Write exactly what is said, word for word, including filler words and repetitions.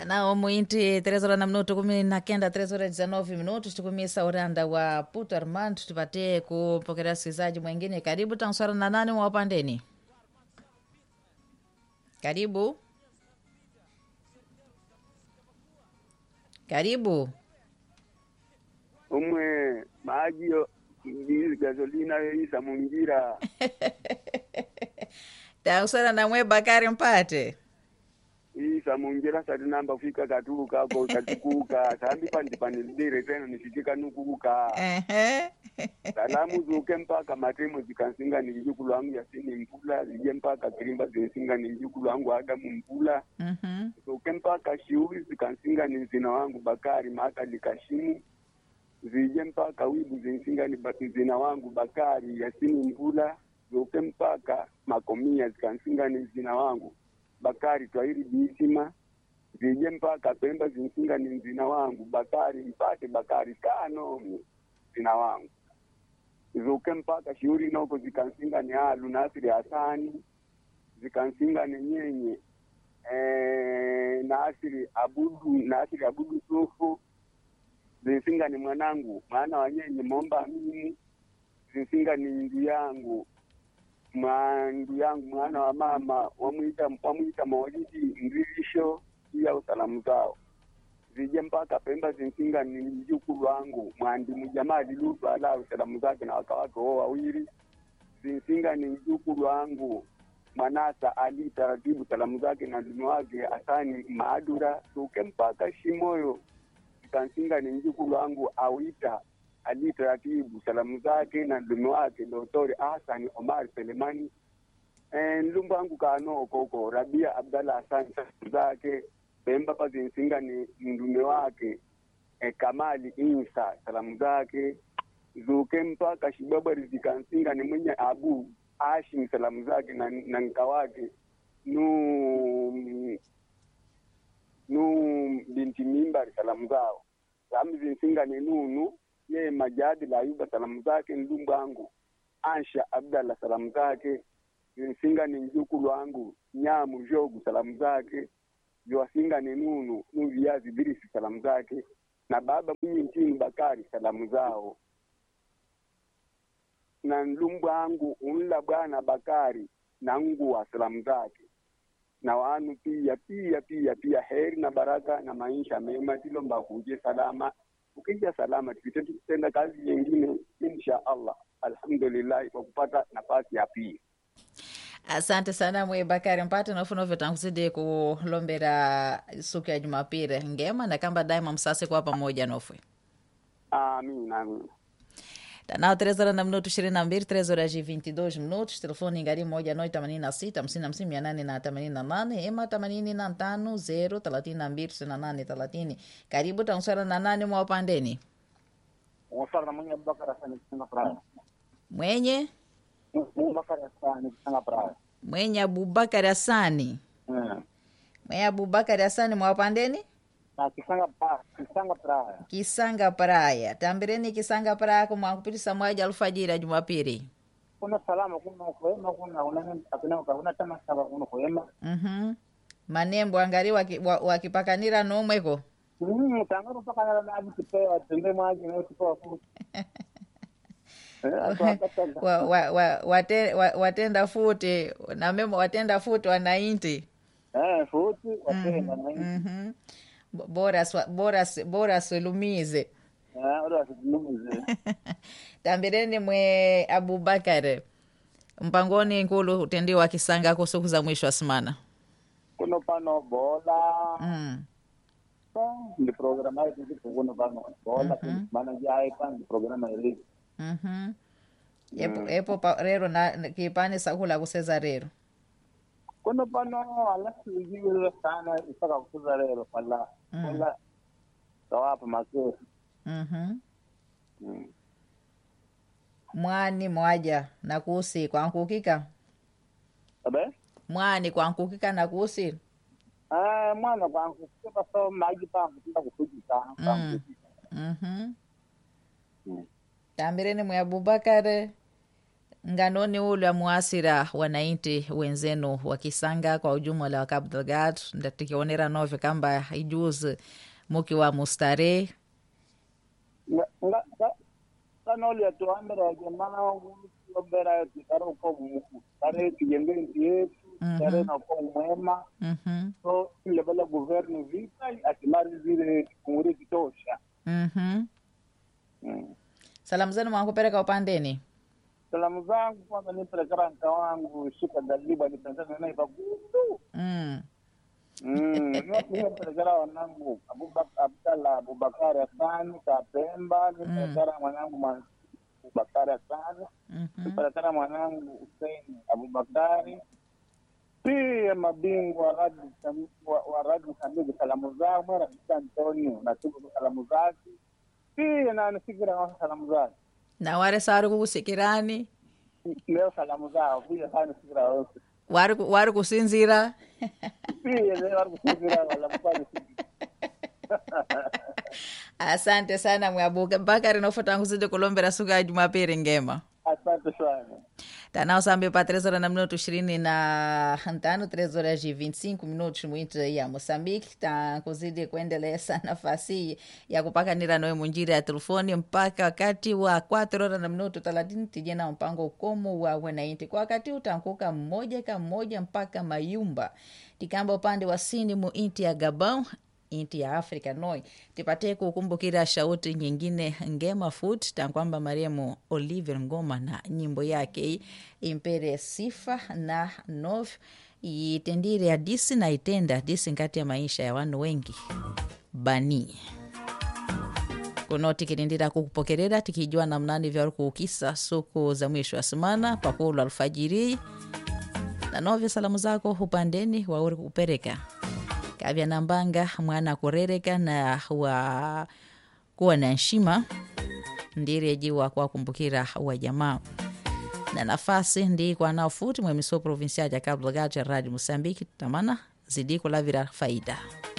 Nao muinti três horas na minuto kumi na kenda três horas dezenove minutos tukumisa uranda wa Puto Armando tupate kupokea sikilizaji mwingine. Karibu tanswara na nani mwa upandeni. Karibu. Karibu. Umwe maji ndizi gasolina isa mungira. Tanswara na mwe Bakari Mpate. Isa mungira sadi namba fika katuka ko katukuka sambi pandi pandi dire tena nishikika nukuka. Ehe. Salamu zuke mpaka matemo zikansinga ni njukulu wangu ya sini mpula zije mpaka kirimba zinsinga ni njukulu wangu Adamu mpula. Mhm. Zuke mpaka shiuri zikansinga ni zina wangu Bakari maka likashimu. Zije mpaka wibu zinsinga ni zina wangu Bakari ya sini mpula. Zuke mpaka makomia zikansinga ni zina wangu Bakari Twahiri Bisima. Zije mpaka Pemba zinsinga ni zina wangu Bakari Mpate Bakari Kano zina wangu. Zuke mpaka shiuri noko zikansinga ni Alu Nasiri Hasani. Zikansinga ni Nyenye eh, Nasiri Abudu Nasiri Abudu Sufu. Zinsinga ni mwanangu mwana wa Nyenye Momba Amini. Zinsinga ni ndu yangu mwandu yangu mwana wa mama wamuita wamuita Maulidi Mrilisho pia usalamu zao. Zije mpaka Pemba zinsinga ni mjukulu wangu mwandi mjamali Lutu ala usalamu zake na wakawake wao wawili. Zinsinga ni mjukulu wangu Manasa Ali taratibu salamu zake na ndugu wake Asani Maadura. Tuke mpaka Shimoyo zinsinga ni mjukulu wangu Awita Ali taratibu salamu zake na ndugu wake Doktori Hassan Omar Selemani. Eh, nlumba wangu kano koko Rabia Abdalla Hassan salamu zake. Pemba pa zinsinga ni ndume wake e, Kamali Insa salamu zake. Zuke mpaka Shibaba zikansinga ni mwenye Abu Hashim salamu zake na, na nkawake nu nu binti Mimbari salamu zao. Salamu zinsinga ni Nunu ye Majadi la Ayuba salamu zake. Ndumba wangu Ansha Abdalla salamu zake. Zinsinga ni mjukulu wangu Nyamu Jogu salamu zake. Joasinga ni Nunu Nuviazi Birisi salamu zake. Na baba mwenye nchini Bakari salamu zao. Na nlumba wangu unla bwana Bakari na nguwa salamu zake. Na wanu pia pia pia pia heri na baraka na maisha mema tilomba kuje salama. Ukija salama tupite tukitenda kazi nyingine insha Allah. Alhamdulillah kwa kupata nafasi ya pili. Asante sana mwe Bakari Mpate nofuna vetanguzidi kulombera suku ya Jumapili ngema na kamba daima msase kwa pamoja nofwe. Amin amin. Tanao três horas na minuto ishirini na mbili três horas e vinte e dois minutos. Telefone ngari moja noite themanini na sita hamsini na hamsini mia nane na themanini na nane ema themanini na tano zero thelathini na mbili tisini na nane thelathini. Karibu tanswara na nane mwa upandeni. Wasara na mwenye Bakari Hasani kisanga praya. Mwenye Mwenye Bakari Hasani kisanga praya. Mwenye Abubakari Hasani. Hmm. Mwenye Abubakari Hasani mwa upandeni? Na kisanga praya. Kisanga praya. Kisanga Praia. Tambireni Kisanga Praia kwa kupitisa mwaja alfajiri ya Jumapili. Kuna salama kuna kuema kuna unani kuna tama saba kuna kuema. Mhm. Manembo angari wakipakanira waki nomweko. Mhm, tangaro paka na maji kipewa tende maji na kipewa futi. wa, wa, wa, wate, wa, watenda futi na memo watenda futi wanainti. Eh, futi watenda na inti. Mhm. Bora bora bora sulumize. Eh, bora sulumize. Tambireni mwe Abubakar. Mpangoni nkulu utendiwa Kisanga kusuku za mwisho wa semana. Kuno pano bola. Mm. Ndi programa yetu ndi kuno pano bola mana jai pan programa ile. Mhm. Epo epo pa, rero na kipane sakula kuseza rero. Kuno pano ala sijiwe sana isaka kuseza rero pala. Pala. Tawapa makeo. Mhm. Mm. Mwani mwaja na kusi kwa nkukika. Abe? Mwani kwa nkukika na kusi. Ah, mwana kwa nkukika so maji pa nkukika kufujika. Mm. Mhm. Mm. Tambireni mwe Abubakar nganoni ule wa muasira wanainti wenzenu wa Kisanga kwa ujumla wa Cabo Delgado ndatikionera nove kamba ijuzi muki wa mustare nga nga nga kanoli atuambera ya jamaa kumbera ya tikaro kwa muku tare kijembenti yetu tare na kwa mwema mhm so ile bala governo vita atimari zile kumuri kitosha. mhm Mm. salamu zenu mwakupereka upandeni. Salamu zangu kwanza nipelekera nka wangu shika daliba nipendana naye bagudu. mm Mm, nipelekera wanangu Abubakar Abdalla Abubakar Hassan Kapemba, nipelekera mwanangu Abubakar Hassan, mhm nipelekera mwanangu Hussein Abubakari. Pia mabingwa radi wa radi kamili salamu zao mara Antonio na tuko salamu zake. Pia na nifikira kwa salamu zake. na ware saru kusikirani Leo salamu zao pia sana nifikira wote. wari wari kusinzira Pia leo watu kufikira wala mpaka. asante sana mwabuka Bakari nofata nguzide kulombera suka ya Jumapili ngema. Asante sana. Tanao sambe pa três horas na minuto ishirini na tano, três horas e vinte e cinco minutos muito ya Moçambique. Tá kuzidi kuendelea nafasi ya kupakanira nawe munjira ya telefoni mpaka wakati wa quatro horas na minuto thelathini tijena mpango ukomo wa wenainti kwa wakati utankuka mmoja ka mmoja mpaka mayumba tikamba upande wa sini mu inti ya Gabão inti ya Afrika noi tipate kukumbukira shauti nyingine ngema foot tankwamba Mariamu Oliver Ngoma na nyimbo yake impere sifa na nov itendire ya disi na itenda disi ngati ya maisha ya wanu wengi bani kuno tikirindira kukupokerera tikijua namnani vya kukisa suku za mwisho wa semana pakulu alfajiri na novyo salamu zako upandeni wauri kupereka kavya nambanga mwana kurereka na wa kuwa na nshima ndire jiwa kwa kumbukira wa jamaa na nafasi ndi kwa nao futi mwemiso provincial ya Cabo Delgado ya Radio Moçambique tamana zidi kulavira faida.